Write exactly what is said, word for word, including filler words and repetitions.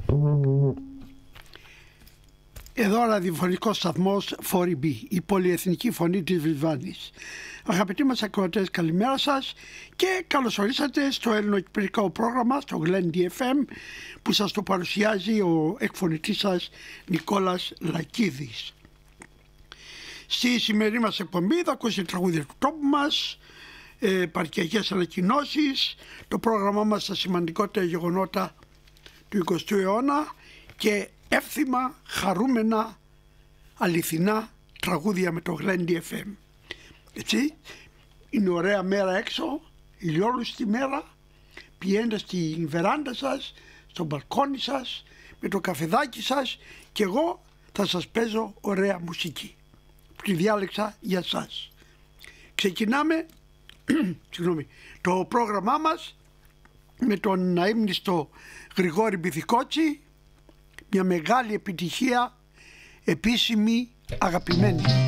Εδώ ραδιοφωνικός σταθμός φορ ι μπι, η πολυεθνική φωνή της Βρισβάνης. Αγαπητοί μας ακροατές, καλημέρα σας και καλώς ορίσατε στο ελληνοκυπριακό πρόγραμμα, στο Γλέντι εφ εμ, που σας το παρουσιάζει ο εκφωνητής σας Νικόλας Λακίδης. Στη σημερινή μας εκπομπή θα ακούσετε τραγούδια του τόπου μας, ε, παρικιακές ανακοινώσεις, το πρόγραμμά μας στα σημαντικότερα γεγονότα του εικοστού αιώνα και εύθυμα, χαρούμενα, αληθινά τραγούδια με το Γλέντι εφ εμ. Έτσι, είναι ωραία μέρα έξω, ηλιόλουστη μέρα, πηγαίνετε στην βεράντα σας, στο μπαλκόνι σας, με το καφεδάκι σας και εγώ θα σας παίζω ωραία μουσική που τη διάλεξα για σας. Ξεκινάμε συγγνώμη, το πρόγραμμά μας με τον αείμνηστο Γρηγόρη Μπιθικότσι, μια μεγάλη επιτυχία, επίσημη, αγαπημένη.